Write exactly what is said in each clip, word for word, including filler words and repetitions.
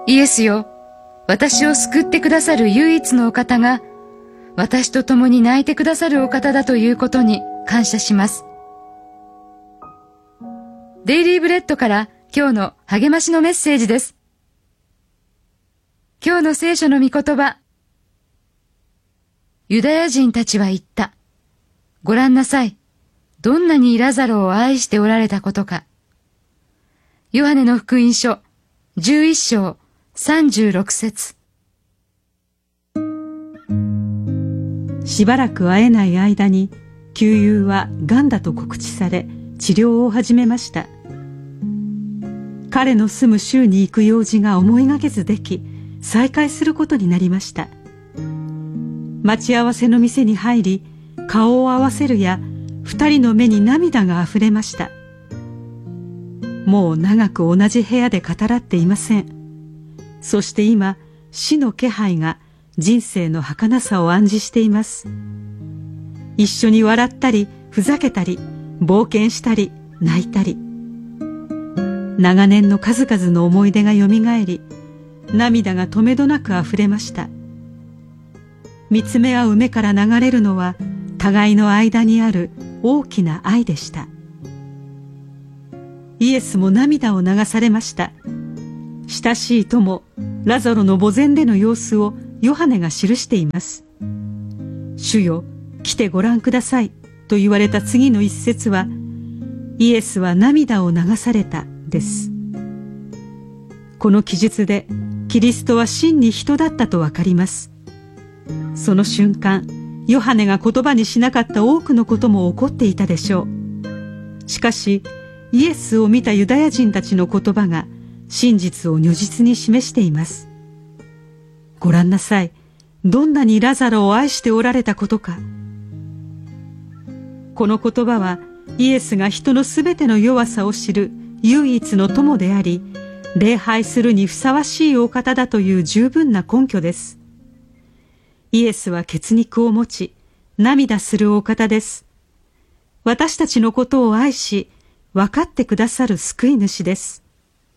イエスよ、私を救ってくださる唯一のお方が、私と共に泣いてくださるお方だということに感謝します。デイリーブレッドから今日の励ましのメッセージです。今日の聖書の御言葉。ユダヤ人たちは言った。ご覧なさい。どんなにラザロを愛しておられたことか。ヨハネの福音書じゅういっ章さんじゅうろく節。 しばらく会えない間に旧友はがんだと告知され治療を始めました。彼の住む州に行く用事が思いがけずでき再会することになりました。待ち合わせの店に入り顔を合わせるや二人の目に涙があふれました。もう長く同じ部屋で語らっていません。そして今死の気配が人生の儚さを暗示しています。一緒に笑ったりふざけたり冒険したり泣いたり、長年の数々の思い出がよみがえり涙がとめどなくあふれました。見つめ合う目から流れるのは互いの間にある大きな愛でした。イエスも涙を流されました。親しい友ラザロの墓前での様子をヨハネが記しています。主よ、来てごらんくださいと言われた次の一節は、イエスは涙を流されたです。この記述でキリストは真に人だったとわかります。その瞬間、ヨハネが言葉にしなかった多くのことも起こっていたでしょう。しかしイエスを見たユダヤ人たちの言葉が真実を如実に示しています。ご覧なさい。どんなにラザロを愛しておられたことか。この言葉はイエスが人のすべての弱さを知る唯一の友であり、礼拝するにふさわしいお方だという十分な根拠です。イエスは血肉を持ち涙するお方です。私たちのことを愛し分かってくださる救い主です。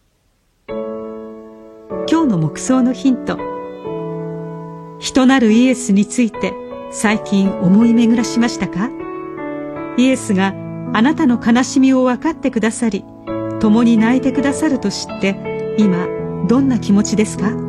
今日の黙想のヒント。人なるイエスについて最近思い巡らしましたか？イエスがあなたの悲しみを分かってくださり、共に泣いてくださると知って今どんな気持ちですか？